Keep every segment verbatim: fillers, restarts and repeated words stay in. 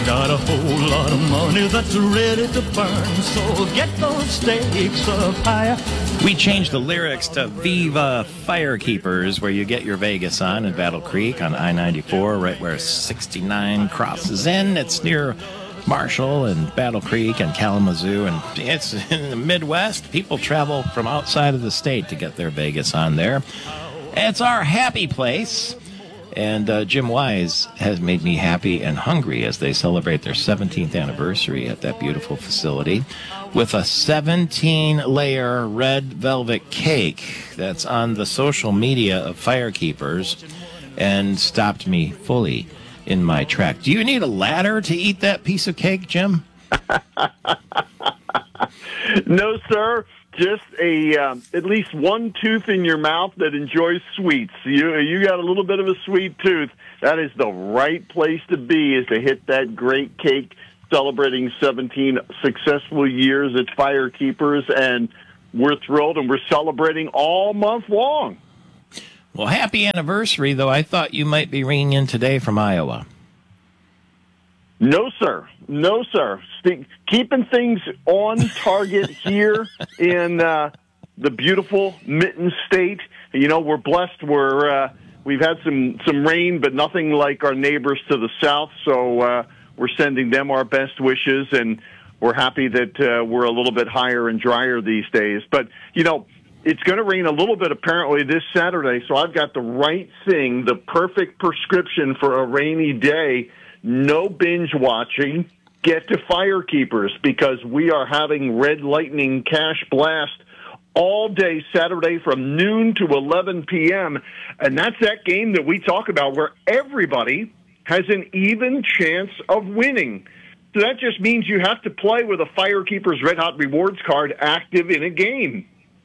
Got a whole lot of money that's ready to burn, so get those stakes up higher. We changed the lyrics to Viva Firekeepers, where you get your Vegas on in Battle Creek on I ninety-four, right where sixty-nine crosses in. It's near Marshall and Battle Creek and Kalamazoo, and it's in the Midwest. People travel from outside of the state to get their Vegas on there. It's our happy place. And uh, Jim Wise has made me happy and hungry as they celebrate their seventeenth anniversary at that beautiful facility with a seventeen-layer red velvet cake that's on the social media of Firekeepers and stopped me fully in my track. Do you need a ladder to eat that piece of cake, Jim? No, sir. Just a um, at least one tooth in your mouth that enjoys sweets. You you got a little bit of a sweet tooth. That is the right place to be, is to hit that great cake celebrating seventeen successful years at Firekeepers, and we're thrilled, and we're celebrating all month long. Well, happy anniversary, though I thought you might be ringing in today from Iowa. No, sir. No, sir. St- keeping things on target here in uh, the beautiful Mitten State. You know, we're blessed. We're uh, we've had some some rain, but nothing like our neighbors to the south. So uh, we're sending them our best wishes, and we're happy that uh, we're a little bit higher and drier these days. But you know, it's going to rain a little bit apparently this Saturday. So I've got the right thing, the perfect prescription for a rainy day. No binge watching. Get to Firekeepers, because we are having Red Lightning Cash Blast all day Saturday from noon to eleven p.m. And that's that game that we talk about where everybody has an even chance of winning. So that just means you have to play with a Firekeepers Red Hot Rewards card active in a game.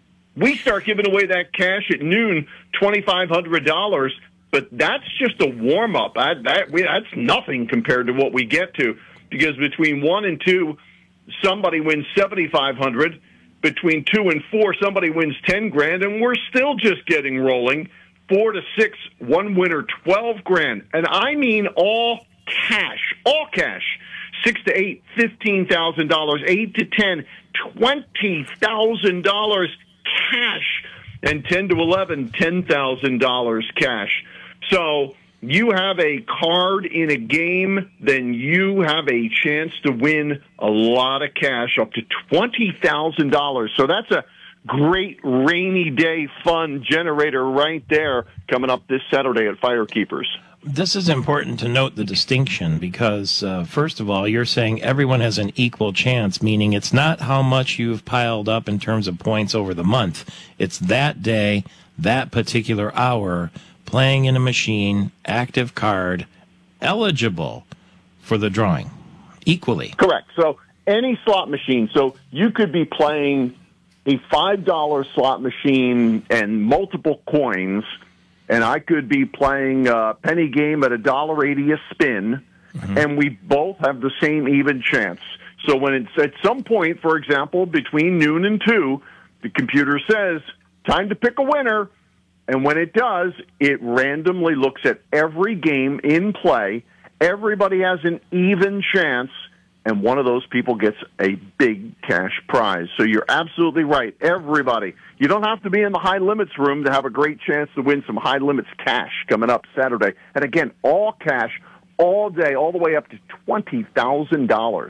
We start giving away that cash at noon, twenty-five hundred dollars. But that's just a warm-up. I, that, we, that's nothing compared to what we get to, because between one and two, somebody wins seventy-five hundred dollars. Between two and four, somebody wins ten grand, and we're still just getting rolling. Four to six, one winner, twelve grand. And I mean all cash, all cash. Six to eight, fifteen thousand dollars. Eight to ten, twenty thousand dollars cash. And ten to eleven, ten thousand dollars cash. So you have a card in a game, then you have a chance to win a lot of cash, up to twenty thousand dollars. So that's a great rainy day fun generator right there coming up this Saturday at Firekeepers. This is important to note the distinction because, uh, first of all, you're saying everyone has an equal chance, meaning it's not how much you've piled up in terms of points over the month. It's that day, that particular hour, playing in a machine, active card, eligible for the drawing, equally. Correct. So any slot machine. So you could be playing a five dollar slot machine and multiple coins, and I could be playing a penny game at a dollar eighty a spin, mm-hmm. and we both have the same even chance. So when it's at some point, for example, between noon and two, the computer says, time to pick a winner. And when it does, it randomly looks at every game in play. Everybody has an even chance, and one of those people gets a big cash prize. So you're absolutely right. Everybody. You don't have to be in the high limits room to have a great chance to win some high limits cash coming up Saturday. And again, all cash, all day, all the way up to twenty thousand dollars.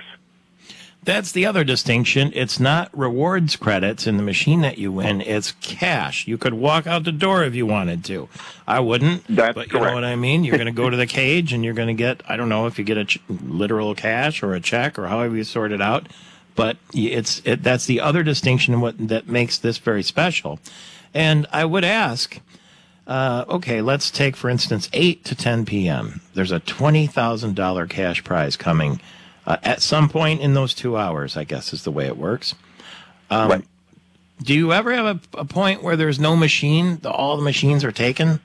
That's the other distinction. It's not rewards credits in the machine that you win. It's cash. You could walk out the door if you wanted to. I wouldn't. That's but you correct. know what I mean? You're going to go to the cage and you're going to get, I don't know if you get a ch- literal cash or a check or however you sort it out. But it's it, that's the other distinction what, that makes this very special. And I would ask, uh, okay, let's take, for instance, eight to ten p.m. There's a twenty thousand dollars cash prize coming Uh, at some point in those two hours, I guess, is the way it works. Um, right. Do you ever have a, a point where there's no machine, the, all the machines are taken?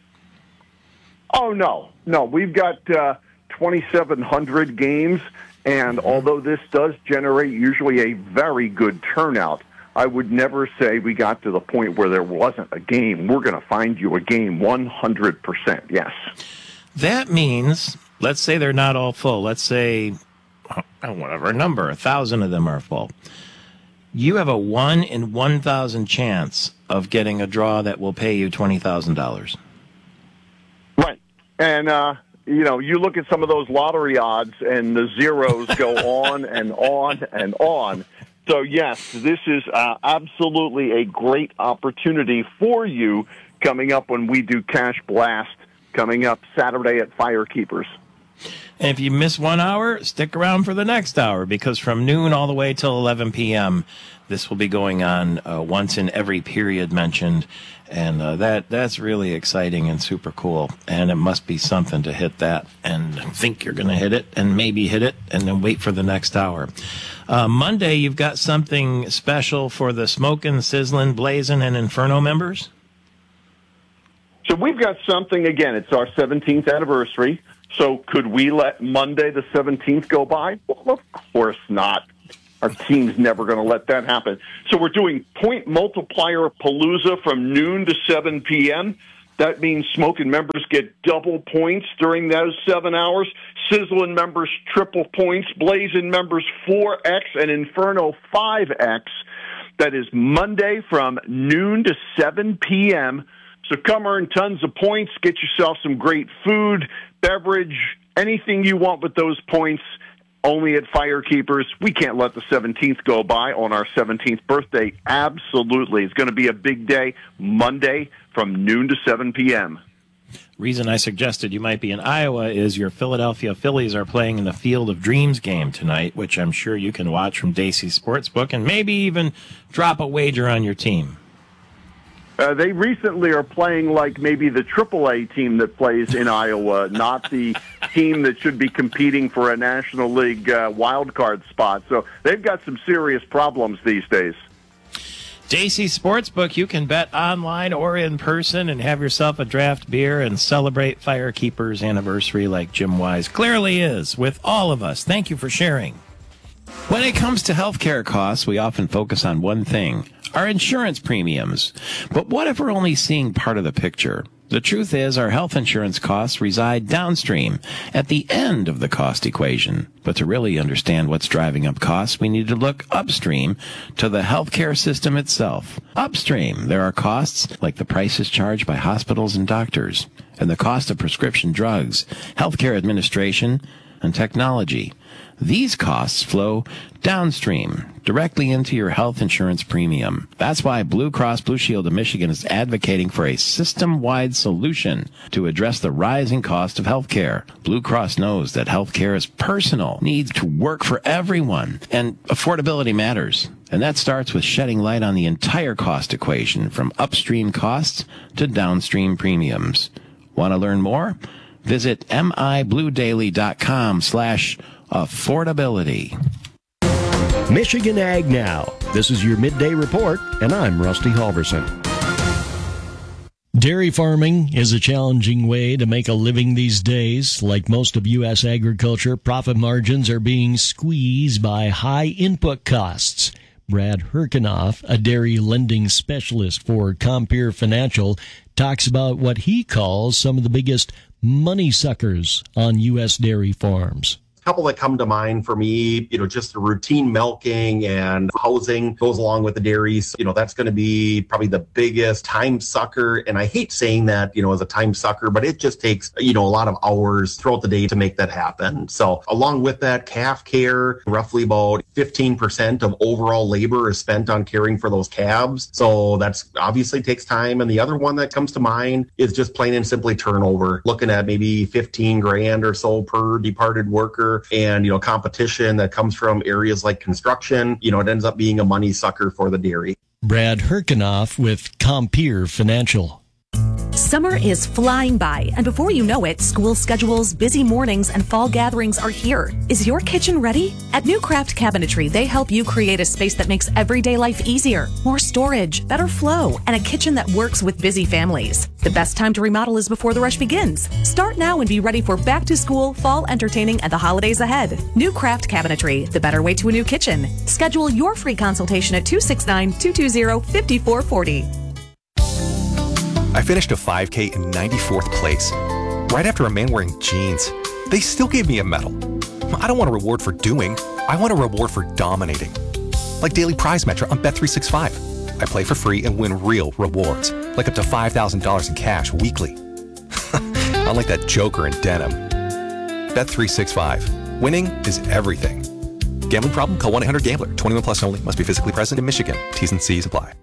Oh, no. No, we've got uh, twenty-seven hundred games, and mm-hmm. although this does generate usually a very good turnout, I would never say we got to the point where there wasn't a game. We're going to find you a game one hundred percent, yes. That means, let's say they're not all full. Let's say whatever number, a thousand of them are full. You have a one in one thousand chance of getting a draw that will pay you twenty thousand dollars. Right. And, uh, you know, you look at some of those lottery odds and the zeros go on and on and on. So, yes, this is uh, absolutely a great opportunity for you coming up when we do Cash Blast coming up Saturday at Firekeepers. And if you miss one hour, stick around for the next hour, because from noon all the way till eleven p.m., this will be going on uh, once in every period mentioned. And uh, that that's really exciting and super cool. And it must be something to hit that and think you're going to hit it and maybe hit it and then wait for the next hour. Uh, Monday, you've got something special for the Smokin', Sizzlin', Blazin', and Inferno members? So we've got something, again, it's our seventeenth anniversary. So could we let Monday the seventeenth go by? Well, of course not. Our team's never going to let that happen. So we're doing Point Multiplier Palooza from noon to seven p.m. That means Smokin' members get double points during those seven hours. Sizzlin' members triple points. Blazin' members four X and Inferno five X. That is Monday from noon to seven p.m. So come earn tons of points. Get yourself some great food, beverage, anything you want with those points. Only at Firekeepers. We can't let the seventeenth go by on our seventeenth birthday. Absolutely. It's going to be a big day, Monday from noon to seven p.m. Reason I suggested you might be in Iowa is your Philadelphia Phillies are playing in the Field of Dreams game tonight, which I'm sure you can watch from Dacey Sportsbook and maybe even drop a wager on your team. Uh, they recently are playing like maybe the triple A team that plays in Iowa, not the team that should be competing for a National League uh, wild card spot. So they've got some serious problems these days. Dacey Sportsbook, you can bet online or in person and have yourself a draft beer and celebrate Firekeepers' anniversary like Jim Wise clearly is with all of us. Thank you for sharing. When it comes to healthcare costs, we often focus on one thing, our insurance premiums. But what if we're only seeing part of the picture? The truth is our health insurance costs reside downstream at the end of the cost equation. But to really understand what's driving up costs, we need to look upstream to the healthcare system itself. Upstream, there are costs like the prices charged by hospitals and doctors, and the cost of prescription drugs, healthcare administration, and technology. These costs flow downstream, directly into your health insurance premium. That's why Blue Cross Blue Shield of Michigan is advocating for a system-wide solution to address the rising cost of healthcare. Blue Cross knows that healthcare is personal, needs to work for everyone, and affordability matters. And that starts with shedding light on the entire cost equation, from upstream costs to downstream premiums. Want to learn more? Visit mibluedaily.com slash affordability. Michigan Ag Now. This is your midday report, and I'm Rusty Halverson. Dairy farming is a challenging way to make a living these days. Like most of U S agriculture, profit margins are being squeezed by high input costs. Brad Herkenoff, a dairy lending specialist for Compeer Financial, talks about what he calls some of the biggest money suckers on U S dairy farms. Couple that come to mind for me, you know, just the routine milking and housing goes along with the dairies. You know, that's going to be probably the biggest time sucker. And I hate saying that, you know, as a time sucker, but it just takes, you know, a lot of hours throughout the day to make that happen. So along with that, calf care, roughly about fifteen percent of overall labor is spent on caring for those calves. So that's obviously takes time. And the other one that comes to mind is just plain and simply turnover, looking at maybe fifteen grand or so per departed worker. And, you know, competition that comes from areas like construction, you know, it ends up being a money sucker for the dairy. Brad Herkenoff with Compeer Financial. Summer is flying by, and before you know it, school schedules, busy mornings, and fall gatherings are here. Is your kitchen ready? At New Craft Cabinetry, they help you create a space that makes everyday life easier, more storage, better flow, and a kitchen that works with busy families. The best time to remodel is before the rush begins. Start now and be ready for back to school, fall entertaining, and the holidays ahead. New Craft Cabinetry, the better way to a new kitchen. Schedule your free consultation at two six nine, two two zero, five four four zero. I finished a five K in ninety-fourth place, right after a man wearing jeans. They still gave me a medal. I don't want a reward for doing. I want a reward for dominating. Like Daily Prize Matcher on Bet three sixty-five. I play for free and win real rewards, like up to five thousand dollars in cash weekly. Unlike that joker in denim. Bet three sixty-five. Winning is everything. Gambling problem? Call one eight hundred gambler. twenty-one plus only. Must be physically present in Michigan. T's and C's apply.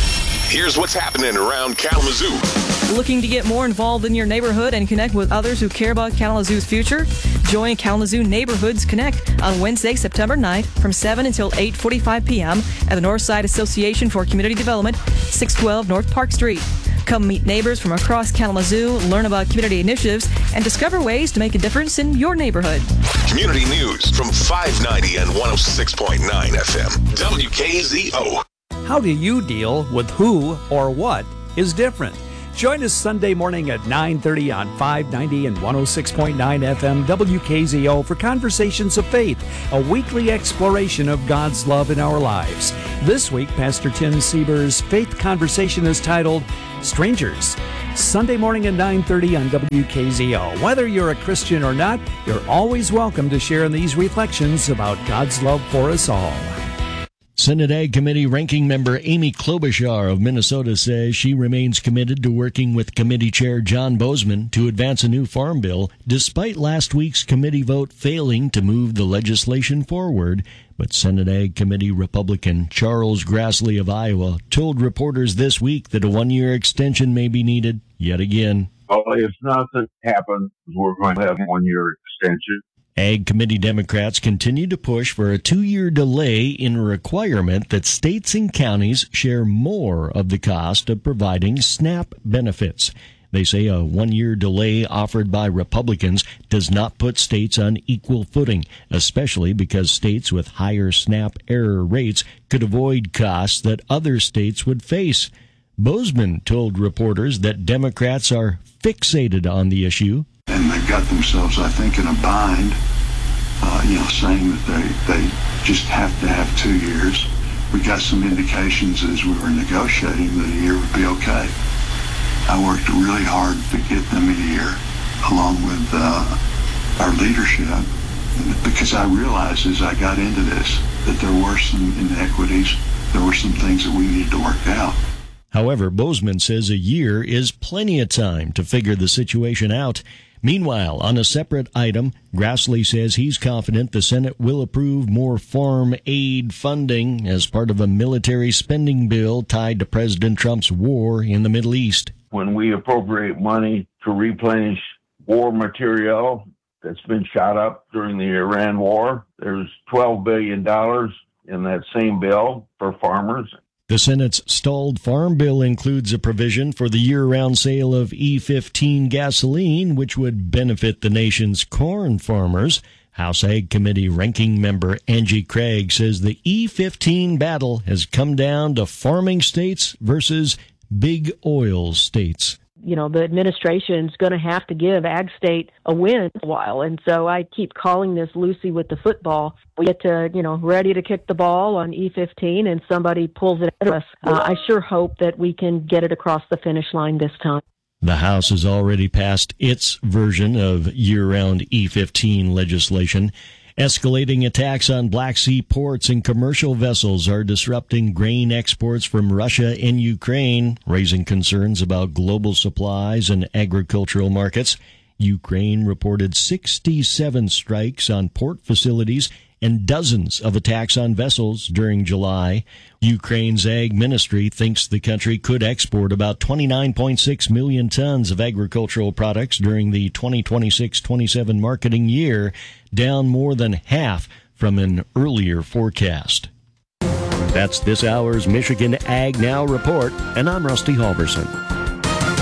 Here's what's happening around Kalamazoo. Looking to get more involved in your neighborhood and connect with others who care about Kalamazoo's future? Join Kalamazoo Neighborhoods Connect on Wednesday, September ninth from seven until eight forty-five p.m. at the Northside Association for Community Development, six twelve North Park Street. Come meet neighbors from across Kalamazoo, learn about community initiatives, and discover ways to make a difference in your neighborhood. Community news from five ninety and one oh six point nine F M. W K Z O. How do you deal with who or what is different? Join us Sunday morning at nine thirty on five ninety and one oh six point nine F M W K Z O for Conversations of Faith, a weekly exploration of God's love in our lives. This week, Pastor Tim Sieber's Faith Conversation is titled Strangers. Sunday morning at nine thirty on W K Z O. Whether you're a Christian or not, you're always welcome to share in these reflections about God's love for us all. Senate Ag Committee Ranking Member Amy Klobuchar of Minnesota says she remains committed to working with Committee Chair John Boozman to advance a new farm bill, despite last week's committee vote failing to move the legislation forward. But Senate Ag Committee Republican Charles Grassley of Iowa told reporters this week that a one-year extension may be needed yet again. Well, if nothing happens, we're going to have a one-year extension. Ag Committee Democrats continue to push for a two-year delay in a requirement that states and counties share more of the cost of providing SNAP benefits. They say a one-year delay offered by Republicans does not put states on equal footing, especially because states with higher SNAP error rates could avoid costs that other states would face. Boozman told reporters that Democrats are fixated on the issue. And they've got themselves, I think, in a bind, uh, you know, saying that they, they just have to have two years. We got some indications as we were negotiating that a year would be okay. I worked really hard to get them a year, along with uh, our leadership, because I realized as I got into this that there were some inequities, there were some things that we needed to work out. However, Boozman says a year is plenty of time to figure the situation out. Meanwhile, on a separate item, Grassley says he's confident the Senate will approve more farm aid funding as part of a military spending bill tied to President Trump's war in the Middle East. When we appropriate money to replenish war material that's been shot up during the Iran war, there's twelve billion dollars in that same bill for farmers. The Senate's stalled farm bill includes a provision for the year-round sale of E fifteen gasoline, which would benefit the nation's corn farmers. House Ag Committee Ranking Member Angie Craig says the E fifteen battle has come down to farming states versus big oil states. You know, the administration's going to have to give Ag State a win a while. And so I keep calling this Lucy with the football. We get to, you know, ready to kick the ball on E fifteen and somebody pulls it at us. Uh, I sure hope that we can get it across the finish line this time. The House has already passed its version of year-round E fifteen legislation. Escalating attacks on Black Sea ports and commercial vessels are disrupting grain exports from Russia and Ukraine, raising concerns about global supplies and agricultural markets. Ukraine reported sixty-seven strikes on port facilities and dozens of attacks on vessels during July. Ukraine's ag ministry thinks the country could export about twenty-nine point six million tons of agricultural products during the twenty twenty-six twenty-seven marketing year, down more than half from an earlier forecast. That's this hour's Michigan Ag Now report, and I'm Rusty Halverson.